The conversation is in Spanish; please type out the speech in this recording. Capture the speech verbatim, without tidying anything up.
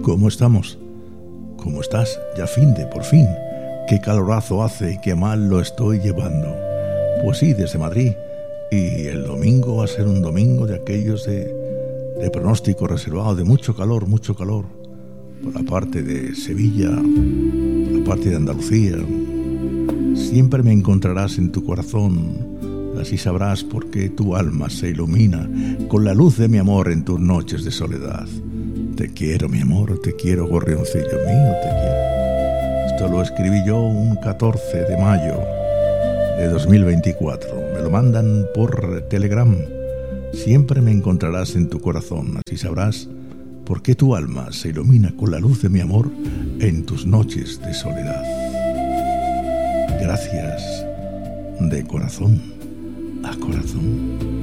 ¿Cómo estamos? ¿Cómo estás? Ya fin de, por fin. Qué calorazo hace y qué mal lo estoy llevando. Pues sí, desde Madrid. Y el domingo va a ser un domingo de aquellos de, de pronóstico reservado, de mucho calor, mucho calor. Por la parte de Sevilla, por la parte de Andalucía. Siempre me encontrarás en tu corazón. Así sabrás por qué tu alma se ilumina con la luz de mi amor en tus noches de soledad. Te quiero, mi amor, te quiero, gorrioncillo mío, te quiero. Esto lo escribí yo un catorce de mayo de dos mil veinticuatro. Me lo mandan por Telegram. Siempre me encontrarás en tu corazón. Así sabrás por qué tu alma se ilumina con la luz de mi amor en tus noches de soledad. Gracias de corazón a corazón.